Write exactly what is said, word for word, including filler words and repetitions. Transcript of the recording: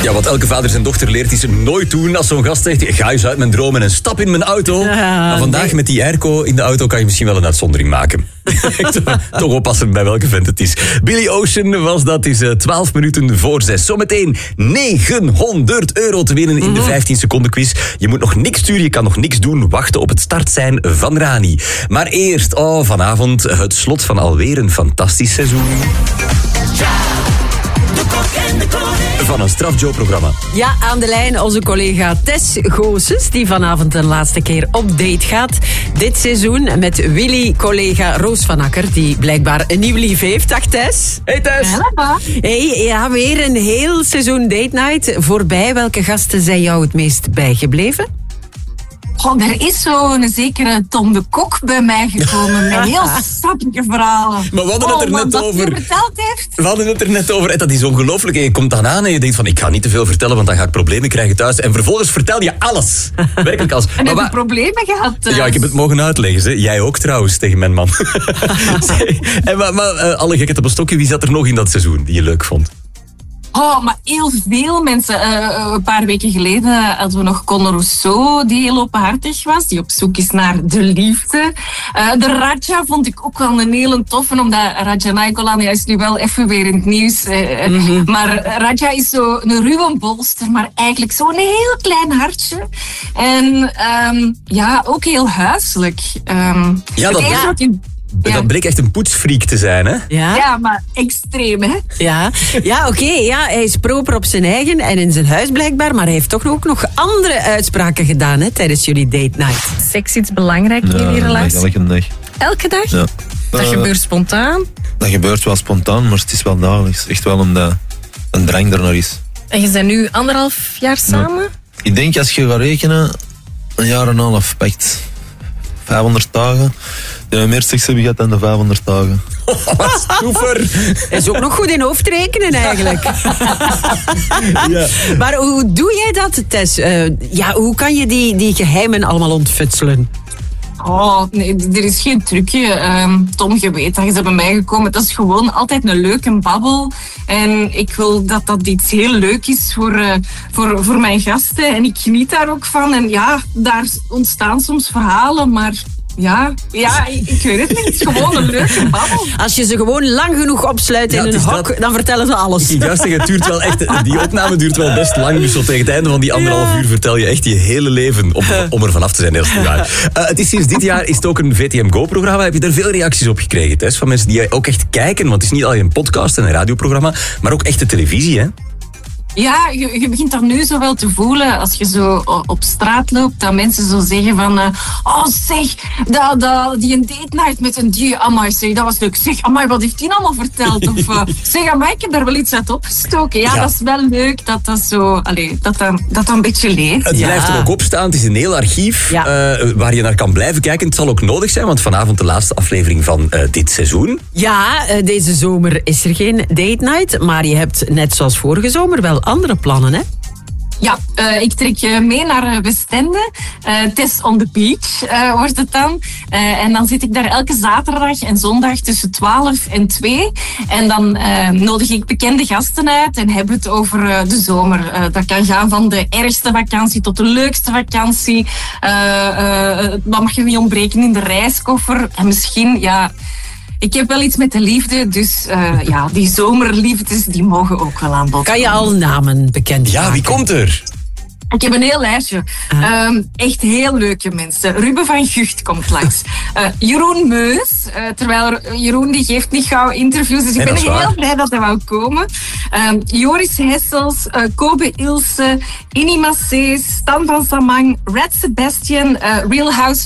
Ja, wat elke vader zijn dochter leert is nooit doen als zo'n gast zegt, ga eens uit mijn dromen en stap in mijn auto. Ja, maar vandaag nee. met die airco in de auto kan je misschien wel een uitzondering maken. Toch oppassen bij welke vent het is. Billy Ocean was dat, is twaalf minuten voor zes. Zometeen negenhonderd euro te winnen in de vijftien seconden quiz. Je moet nog niks sturen, je kan nog niks doen. Wachten op het startsein van Rani. Maar eerst, oh, vanavond het slot van alweer een fantastisch seizoen. Van een strafjoe-programma. Ja, aan de lijn onze collega Tess Goossens, die vanavond de laatste keer op date gaat. Dit seizoen met Willy-collega Roos van Akker, die blijkbaar een nieuw lief heeft. Dag Tess. Hey Tess. Hallo. Hey, ja, weer een heel seizoen date night voorbij. Welke gasten zijn jou het meest bijgebleven? Oh, er is zo'n zekere Tom de Kok bij mij gekomen met heel sappige verhalen. Maar we hadden het er oh, net over. Wat verteld heeft. We hadden het er net over. En dat is ongelooflijk. Je komt dan aan en je denkt van, ik ga niet te veel vertellen, want dan ga ik problemen krijgen thuis. En vervolgens vertel je alles. Werkelijk alles. En heb je wa- problemen gehad thuis? Ja, ik heb het mogen uitleggen. Hè. Jij ook trouwens, tegen mijn man. en, maar maar uh, alle gekheid op een stokje, wie zat er nog in dat seizoen die je leuk vond? Oh, maar heel veel mensen. Uh, een paar weken geleden hadden we nog Conor Rousseau, die heel openhartig was, die op zoek is naar de liefde. Uh, de Raja vond ik ook wel een hele toffe, omdat Raja Nainggolan, ja, is nu wel even weer in het nieuws. Uh, mm-hmm. Maar Raja is zo een ruwe bolster, maar eigenlijk zo'n heel klein hartje. En um, ja, ook heel huiselijk. Um, ja, dat ja. Dat ja. bleek echt een poetsfreak te zijn, hè? Ja, ja maar extreem, hè? Ja, ja oké. Okay, ja, hij is proper op zijn eigen en in zijn huis blijkbaar. Maar hij heeft toch ook nog andere uitspraken gedaan, hè, tijdens jullie date night. Seks iets belangrijk in jullie relatie? Elke dag. Elke dag? Ja. Dat uh, gebeurt spontaan? Dat gebeurt wel spontaan, maar het is wel dagelijks. Echt wel omdat een drang er naar is. En je bent nu anderhalf jaar samen? Ja. Ik denk als je gaat rekenen, een jaar en een half pakt. vijfhonderd dagen. Die hebben meer seks hebben gehad dan de vijfhonderd dagen. Wat stoever. Hij is ook nog goed in hoofdrekenen eigenlijk. Ja. Maar hoe doe jij dat, Tess? Uh, ja, hoe kan je die, die geheimen allemaal ontfutselen? Oh, nee, er is geen trucje. Um, Tom, je weet, dat is bij mij gekomen. Dat is gewoon altijd een leuke babbel. En ik wil dat dat iets heel leuk is voor, uh, voor, voor mijn gasten. En ik geniet daar ook van. En ja, daar ontstaan soms verhalen, maar... Ja, ja, ik weet het niet. Het is gewoon een leuke babbel. Als je ze gewoon lang genoeg opsluit ja, in een hok, dat... dan vertellen ze alles. Ik juist zeggen, het duurt wel echt, die opname duurt wel best lang. Dus tot tegen het einde van die anderhalf ja. uur vertel je echt je hele leven om, om er vanaf te zijn. Heel uh, het is sinds dit jaar is het ook een V T M Go-programma. Heb je daar veel reacties op gekregen, Tess? Van mensen die ook echt kijken. Want het is niet alleen een podcast en een radioprogramma, maar ook echte televisie, hè? Ja, je, je begint er nu zo wel te voelen als je zo op straat loopt, dat mensen zo zeggen van uh, oh zeg, dat, dat, die een date night met een die, amai zeg, dat was leuk. Zeg, amai, wat heeft die allemaal verteld? Of uh, zeg, amai, ik heb daar wel iets uit opgestoken. Ja, ja. dat is wel leuk dat dat zo, allee, dat, dat, dat dat een beetje leeft. Het blijft ja. er ook op staan, het is een heel archief ja. uh, waar je naar kan blijven kijken. Het zal ook nodig zijn, want vanavond de laatste aflevering van uh, dit seizoen. Ja, uh, deze zomer is er geen date night, maar je hebt net zoals vorige zomer wel andere plannen, hè? Ja, uh, ik trek je mee naar Westende. Uh, Tess on the Beach uh, wordt het dan. Uh, en dan zit ik daar elke zaterdag en zondag tussen twaalf en twee. En dan uh, nodig ik bekende gasten uit en hebben het over uh, de zomer. Uh, dat kan gaan van de ergste vakantie tot de leukste vakantie. Uh, uh, wat mag je niet ontbreken in de reiskoffer? En misschien, ja... Ik heb wel iets met de liefde, dus uh, ja, die zomerliefdes die mogen ook wel aan bod. Kan je al namen bekend Ja, maken? Wie komt er? Ik heb een heel lijstje. Ah. Um, echt heel leuke mensen. Ruben van Gucht komt langs. Uh, Jeroen Meus. Uh, terwijl Jeroen die geeft niet gauw interviews, dus ik nee, ben heel waar. blij dat hij wou komen. Um, Joris Hessels, uh, Kobe Ilse, Innie Massé, Stan van Samang, Red Sebastian, uh, Real House